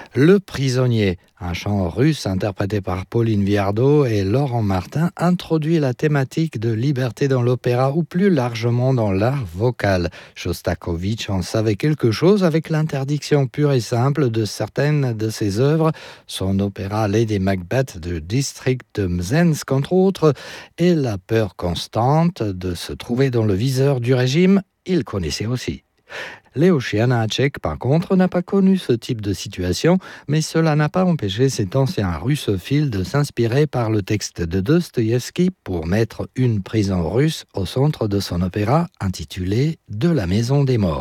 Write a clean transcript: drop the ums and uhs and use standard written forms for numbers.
Le prisonnier, un chant russe interprété par Pauline Viardot et Laurent Martin, introduit la thématique de liberté dans l'opéra ou plus largement dans l'art vocal. Shostakovich en savait quelque chose avec l'interdiction pure et simple de certaines de ses œuvres, son opéra Lady Macbeth de District de Mzensk entre autres, et la peur constante de se trouver dans le viseur du régime, il connaissait aussi. Léoš Janáček, par contre, n'a pas connu ce type de situation, mais cela n'a pas empêché cet ancien russophile de s'inspirer par le texte de Dostoïevski pour mettre une prison russe au centre de son opéra intitulé « De la maison des morts ».